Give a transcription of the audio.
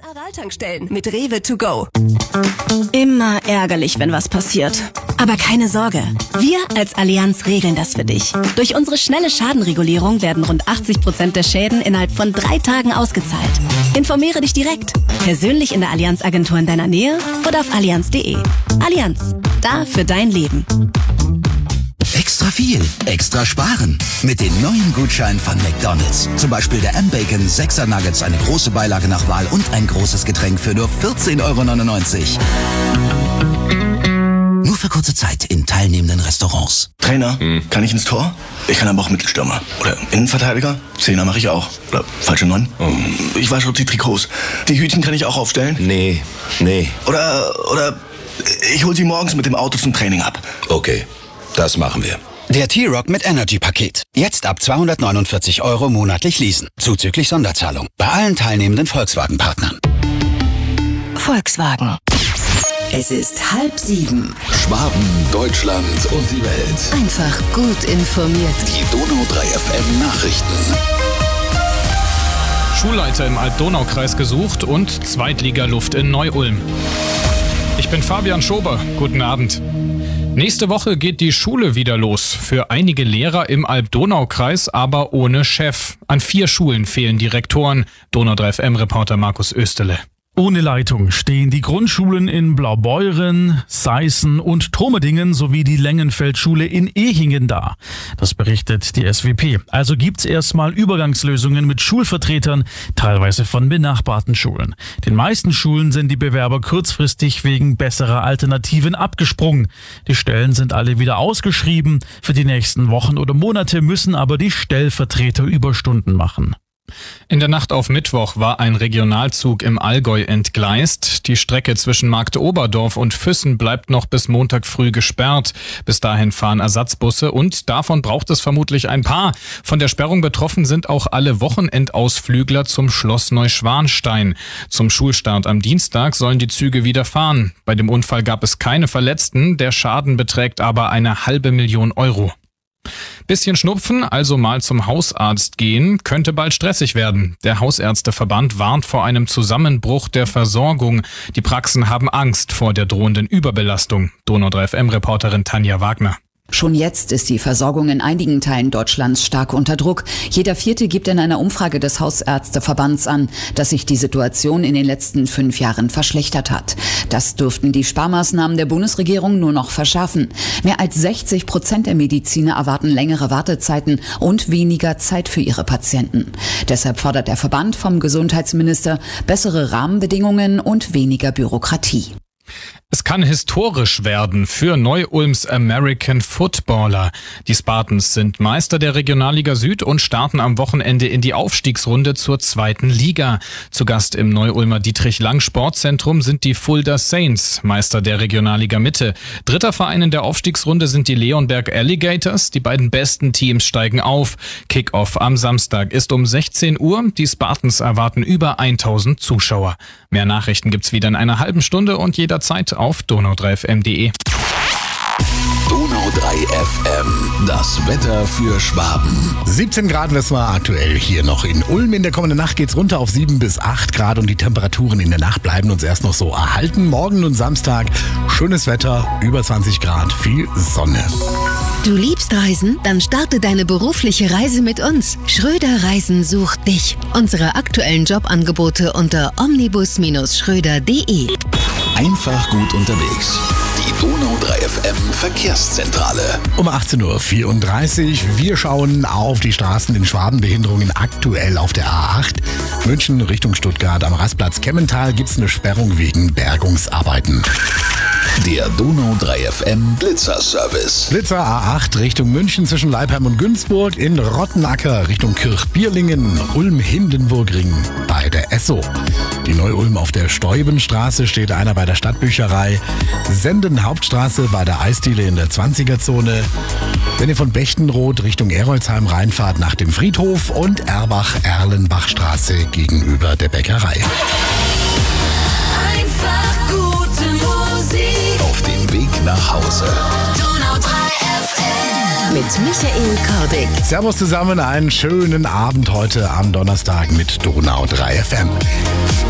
Aral-Tankstellen mit Rewe to go. Immer ärgerlich, wenn was passiert. Aber keine Sorge, wir als Allianz regeln das für dich. Durch unsere schnelle Schadenregulierung werden rund 80% der Schäden innerhalb von 3 Tagen ausgezahlt. Informiere dich direkt, persönlich in der Allianz-Agentur in deiner Nähe oder auf allianz.de. Allianz, da für dein Leben. Extra viel, extra sparen. Mit den neuen Gutscheinen von McDonald's. Zum Beispiel der M-Bacon 6er Nuggets, eine große Beilage nach Wahl und ein großes Getränk für nur 14,99 €. Nur für kurze Zeit in teilnehmenden Restaurants. Trainer, kann ich ins Tor? Ich kann aber auch Mittelstürmer. Oder Innenverteidiger? Zehner mache ich auch. Oder falsche 9? Ich wasche auch die Trikots. Die Hütchen kann ich auch aufstellen? Nee. Oder ich hol sie morgens mit dem Auto zum Training ab. Okay, das machen wir. Der T-Rock mit Energy-Paket. Jetzt ab 249 € monatlich leasen. Zuzüglich Sonderzahlung. Bei allen teilnehmenden Volkswagen-Partnern. Volkswagen. Es ist 6:30. Schwaben, Deutschland und die Welt. Einfach gut informiert. Die Donau 3 FM Nachrichten. Schulleiter im Alb-Donau-Kreis gesucht und Zweitligaluft in Neu-Ulm. Ich bin Fabian Schober. Guten Abend. Nächste Woche geht die Schule wieder los. Für einige Lehrer im Alb-Donau-Kreis, aber ohne Chef. An 4 Schulen fehlen Direktoren. Donau 3 FM-Reporter Markus Österle. Ohne Leitung stehen die Grundschulen in Blaubeuren, Seißen und Tromedingen sowie die Längenfeldschule in Ehingen da. Das berichtet die SWP. Also gibt's erstmal Übergangslösungen mit Schulvertretern, teilweise von benachbarten Schulen. Den meisten Schulen sind die Bewerber kurzfristig wegen besserer Alternativen abgesprungen. Die Stellen sind alle wieder ausgeschrieben. Für die nächsten Wochen oder Monate müssen aber die Stellvertreter Überstunden machen. In der Nacht auf Mittwoch war ein Regionalzug im Allgäu entgleist. Die Strecke zwischen Marktoberdorf und Füssen bleibt noch bis Montag früh gesperrt. Bis dahin fahren Ersatzbusse und davon braucht es vermutlich ein paar. Von der Sperrung betroffen sind auch alle Wochenendausflügler zum Schloss Neuschwanstein. Zum Schulstart am Dienstag sollen die Züge wieder fahren. Bei dem Unfall gab es keine Verletzten, der Schaden beträgt aber 500.000 €. Bisschen Schnupfen, also mal zum Hausarzt gehen, könnte bald stressig werden. Der Hausärzteverband warnt vor einem Zusammenbruch der Versorgung. Die Praxen haben Angst vor der drohenden Überbelastung. Donau 3 FM-Reporterin Tanja Wagner. Schon jetzt ist die Versorgung in einigen Teilen Deutschlands stark unter Druck. Jeder Vierte gibt in einer Umfrage des Hausärzteverbands an, dass sich die Situation in den letzten 5 Jahren verschlechtert hat. Das dürften die Sparmaßnahmen der Bundesregierung nur noch verschärfen. Mehr als 60% der Mediziner erwarten längere Wartezeiten und weniger Zeit für ihre Patienten. Deshalb fordert der Verband vom Gesundheitsminister bessere Rahmenbedingungen und weniger Bürokratie. Es kann historisch werden für Neu-Ulms American Footballer. Die Spartans sind Meister der Regionalliga Süd und starten am Wochenende in die Aufstiegsrunde zur 2. Liga. Zu Gast im Neu-Ulmer Dietrich-Lang-Sportzentrum sind die Fulda Saints, Meister der Regionalliga Mitte. Dritter Verein in der Aufstiegsrunde sind die Leonberg Alligators. Die beiden besten Teams steigen auf. Kickoff am Samstag ist um 16 Uhr. Die Spartans erwarten über 1000 Zuschauer. Mehr Nachrichten gibt's wieder in einer halben Stunde und jederzeit auf donau3fm.de. Donau 3 FM, das Wetter für Schwaben. 17 Grad wissen wir aktuell hier noch in Ulm. In der kommenden Nacht geht's runter auf 7 bis 8 Grad und die Temperaturen in der Nacht bleiben uns erst noch so erhalten. Morgen und Samstag schönes Wetter, über 20 Grad, viel Sonne. Du liebst Reisen? Dann starte deine berufliche Reise mit uns. Schröder Reisen sucht dich. Unsere aktuellen Jobangebote unter omnibus-schröder.de. Einfach gut unterwegs. Die Donau 3 FM Verkehrszentrale. Um 18:34 Uhr. Wir schauen auf die Straßen in Schwaben. Behinderungen aktuell auf der A8. München Richtung Stuttgart am Rastplatz Kemmental gibt es eine Sperrung wegen Bergungsarbeiten. Der Donau 3 FM Blitzerservice. Blitzer A8 Richtung München zwischen Leipheim und Günzburg, in Rottenacker Richtung Kirchbierlingen, Ulm-Hindenburgring bei der Esso. Die Neu-Ulm auf der Steubenstraße steht einer bei der Stadtbücherei. Senden Hauptstraße bei der Eisdiele in der 20er-Zone. Wenn ihr von Bechtenroth Richtung Erolsheim reinfahrt nach dem Friedhof und Erbach-Erlenbachstraße gegenüber der Bäckerei. Einfach gute Musik. Auf dem Weg nach Hause. Donau 3 FM. Mit Michael Kordick. Servus zusammen, einen schönen Abend heute am Donnerstag mit Donau 3 FM.